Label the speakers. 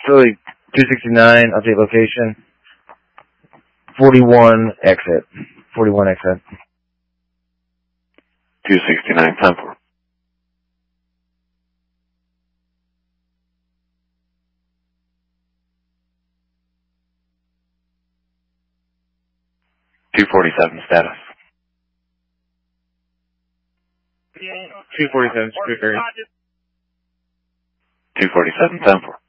Speaker 1: Philly 269, update location. 41 exit. 41 exit.
Speaker 2: 269, time for. .247 status.
Speaker 1: 247 Spruce area.
Speaker 2: 247, time for.